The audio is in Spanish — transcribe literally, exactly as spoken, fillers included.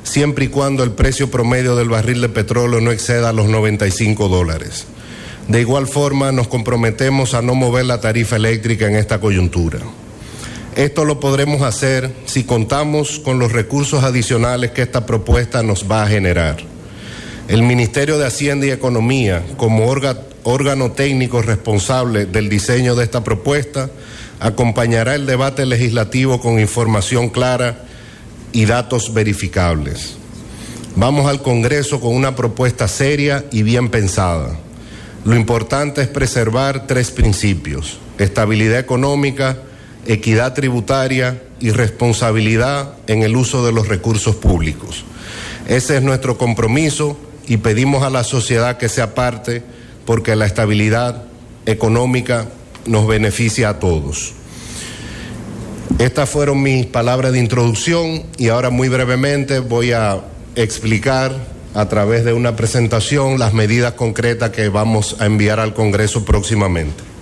siempre y cuando el precio promedio del barril de petróleo no exceda los noventa y cinco dólares. De igual forma, nos comprometemos a no mover la tarifa eléctrica en esta coyuntura. Esto lo podremos hacer si contamos con los recursos adicionales que esta propuesta nos va a generar. El Ministerio de Hacienda y Economía, como órgano técnico responsable del diseño de esta propuesta, acompañará el debate legislativo con información clara y datos verificables. Vamos al Congreso con una propuesta seria y bien pensada. Lo importante es preservar tres principios: estabilidad económica, equidad tributaria y responsabilidad en el uso de los recursos públicos. Ese es nuestro compromiso y pedimos a la sociedad que sea parte, porque la estabilidad económica nos beneficia a todos. Estas fueron mis palabras de introducción y ahora muy brevemente voy a explicar a través de una presentación las medidas concretas que vamos a enviar al Congreso próximamente.